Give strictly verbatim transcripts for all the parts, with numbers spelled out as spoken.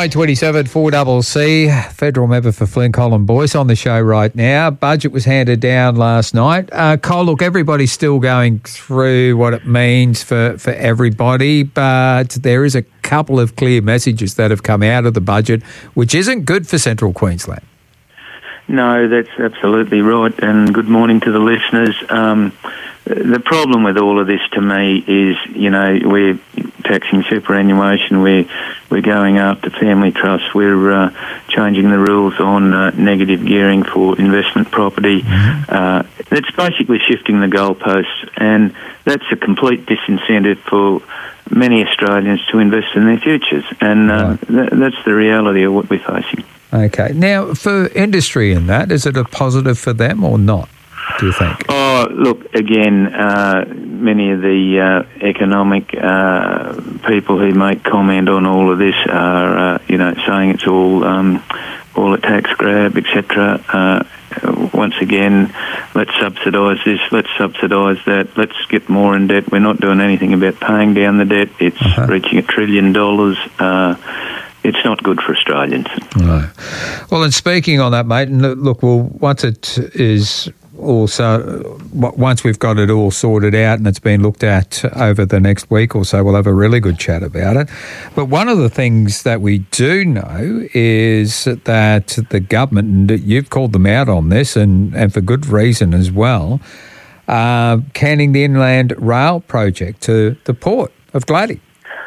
nine twenty-seven four C C, federal member for Flynn, Colin Boyce, on the show right now. Budget was handed down last night. Uh, Cole, look, everybody's still going through what it means for, for everybody, but there is a couple of clear messages that have come out of the budget, which isn't good for Central Queensland. No, that's absolutely right, and good morning to the listeners. Um, the problem with all of this to me is, you know, we're taxing superannuation, we're, we're going after family trusts, we're uh, changing the rules on uh, negative gearing for investment property. Mm-hmm. Uh, that's basically shifting the goalposts, and that's a complete disincentive for many Australians to invest in their futures, and uh, right. th- that's the reality of what we're facing. Okay. Now, for industry in that, is it a positive for them or not, do you think? Oh, look, again, uh, many of the uh, economic uh, people who make comment on all of this are, uh, you know, saying it's all um, all a tax grab, et cetera. Uh, once again, let's subsidise this, let's subsidise that, let's get more in debt. We're not doing anything about paying down the debt. It's uh-huh. reaching a trillion dollars. Uh, It's not good for Australians. No. Well, and speaking on that, mate, and look, well, once it is also, once we've got it all sorted out and it's been looked at over the next week or so, we'll have a really good chat about it. But one of the things that we do know is that the government, and you've called them out on this, and, and for good reason as well, uh, canning the Inland Rail project to the port of Gladie.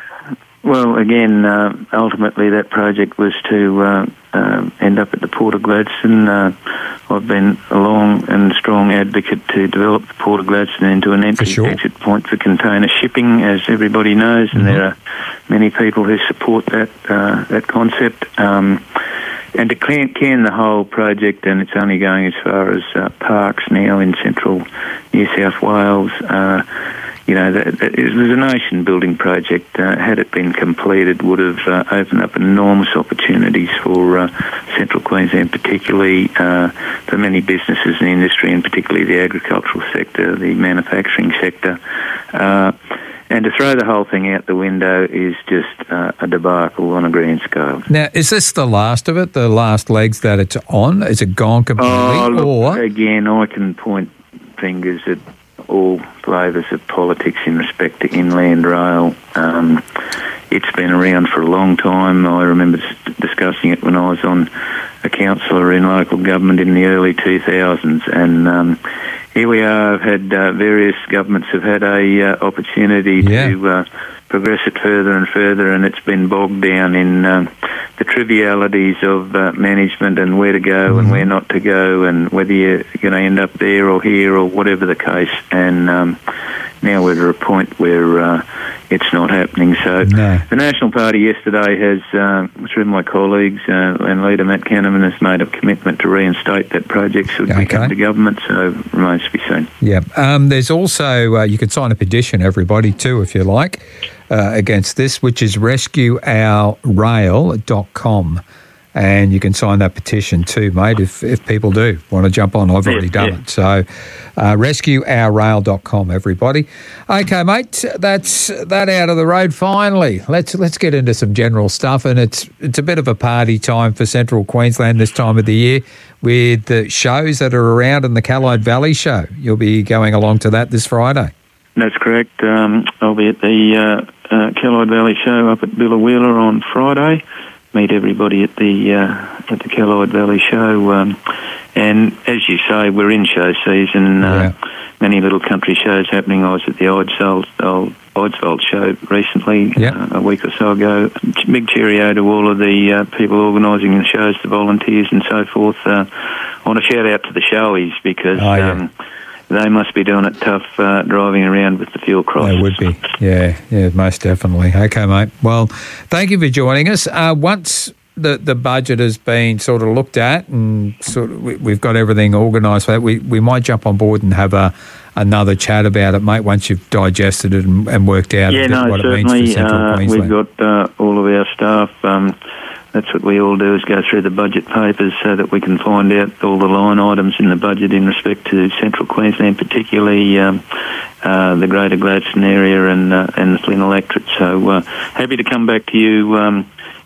Well, again, uh, ultimately that project was to uh, uh, end up at the Port of Gladstone. Uh, I've been a long and strong advocate to develop the Port of Gladstone into an entry sure. exit point for container shipping, as everybody knows, and mm-hmm. there are many people who support that uh, that concept. Um, and to can, can the whole project, and it's only going as far as uh, Parkes now in central New South Wales. Uh, You know, that, that it was a nation-building project. Uh, had it been completed, would have uh, opened up enormous opportunities for uh, Central Queensland, particularly uh, for many businesses in the industry, and particularly the agricultural sector, the manufacturing sector. Uh, and to throw the whole thing out the window is just uh, a debacle on a grand scale. Now, is this the last of it, the last legs that it's on? Is it gone completely? Oh, look, or? Again, I can point fingers at all flavours of politics in respect to inland rail. Um, it's been around for a long time. I remember discussing it when I was on a councillor in local government in the early two thousands, and um, here we are. I've had uh, various governments have had a uh, opportunity yeah. to uh, progress it further and further, and it's been bogged down in um, the trivialities of uh, management and where to go mm-hmm. and where not to go, and whether you're going to end up there or here or whatever the case. And um, now we're at a point where uh, it's not happening. So no. the National Party yesterday has, uh, through my colleagues, uh, and leader Matt Canterman has made a commitment to reinstate that project should okay. we come to government, so it remains to be seen. Yeah. Um, there's also, uh, you can sign a petition, everybody, too, if you like, uh, against this, which is rescue our rail dot com. And you can sign that petition too, mate, if if people do want to jump on. I've already yeah, done yeah. it. So uh, rescue our rail dot com, everybody. Okay, mate, that's that out of the road finally. Let's let's get into some general stuff. And it's it's a bit of a party time for Central Queensland this time of the year with the shows that are around, and the Callide Valley show. You'll be going along to that this Friday. That's correct. Um, I'll be at the uh, uh, Callide Valley show up at Billawheeler on Friday. Meet everybody at the uh, at the Callide Valley show, um, and as you say, we're in show season. Uh, yeah. Many little country shows happening. I was at the Eidsvold, Eidsvold show recently, yeah. uh, a week or so ago. Big cheerio to all of the uh, people organising the shows, the volunteers and so forth. Uh, I want to shout out to the showies because oh, yeah. um, they must be doing it tough uh, driving around with the fuel crisis. They would be, yeah, yeah, most definitely. Okay, mate. Well, thank you for joining us. Uh, once the, the budget has been sort of looked at and sort of we, we've got everything organised for that, we, we might jump on board and have a another chat about it, mate, once you've digested it and, and worked out yeah, no, what it means for Central uh, Queensland. We've got uh, all of our staff. Um, That's what we all do, is go through the budget papers so that we can find out all the line items in the budget in respect to Central Queensland, particularly um, uh, the Greater Gladstone area and uh, and the Flynn electorate. So uh, happy to come back to you um,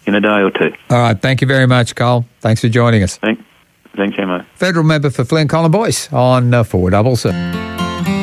in a day or two. All right. Thank you very much, Cole. Thanks for joining us. Thank, thanks, Emma. Federal member for Flin, Colin Boyce on uh, four double seven.